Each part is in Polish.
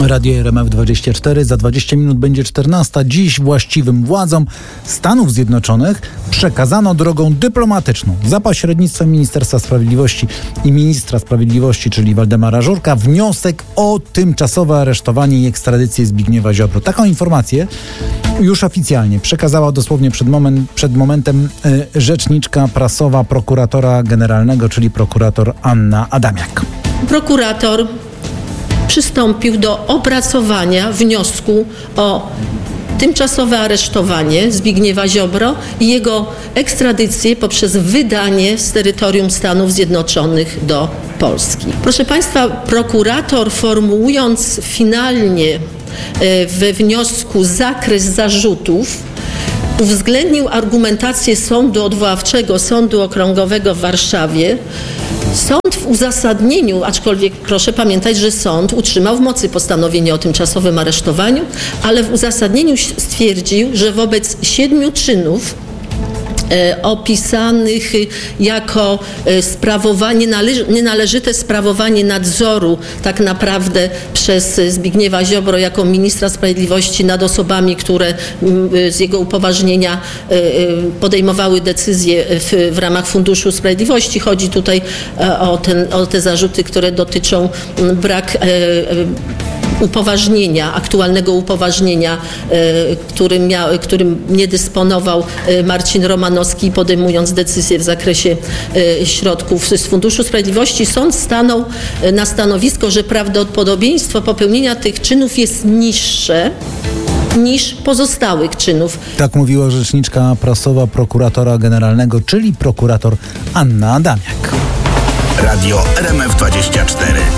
Radio RMF24. Za 20 minut będzie 14. Dziś właściwym władzom Stanów Zjednoczonych przekazano drogą dyplomatyczną za pośrednictwem Ministerstwa Sprawiedliwości i Ministra Sprawiedliwości, czyli Waldemara Żurka, wniosek o tymczasowe aresztowanie i ekstradycję Zbigniewa Ziobry. Taką informację już oficjalnie przekazała dosłownie przed momentem rzeczniczka prasowa prokuratora generalnego, czyli prokurator Anna Adamiak. Prokurator przystąpił do opracowania wniosku o tymczasowe aresztowanie Zbigniewa Ziobro i jego ekstradycję poprzez wydanie z terytorium Stanów Zjednoczonych do Polski. Proszę Państwa, prokurator, formułując finalnie we wniosku zakres zarzutów, uwzględnił argumentację Sądu Odwoławczego Sądu Okręgowego w Warszawie. Sąd w uzasadnieniu, aczkolwiek proszę pamiętać, że sąd utrzymał w mocy postanowienie o tymczasowym aresztowaniu, ale w uzasadnieniu stwierdził, że wobec 7 czynów opisanych jako nienależyte sprawowanie nadzoru tak naprawdę przez Zbigniewa Ziobro jako ministra sprawiedliwości nad osobami, które z jego upoważnienia podejmowały decyzje w ramach Funduszu Sprawiedliwości. Chodzi tutaj o te zarzuty, które dotyczą upoważnienia, aktualnego upoważnienia, którym nie dysponował Marcin Romanowski, podejmując decyzje w zakresie środków z Funduszu Sprawiedliwości. Sąd stanął na stanowisko, że prawdopodobieństwo popełnienia tych czynów jest niższe niż pozostałych czynów. Tak mówiła rzeczniczka prasowa prokuratora generalnego, czyli prokurator Anna Adamiak. Radio RMF24.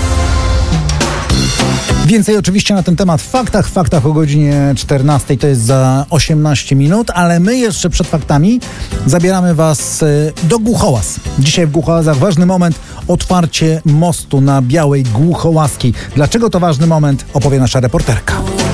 Więcej oczywiście na ten temat w faktach o godzinie 14, to jest za 18 minut, ale my jeszcze przed faktami zabieramy Was do Głuchołaz. Dzisiaj w Głuchołazach ważny moment, otwarcie mostu na Białej Głuchołazkiej. Dlaczego to ważny moment, opowie nasza reporterka.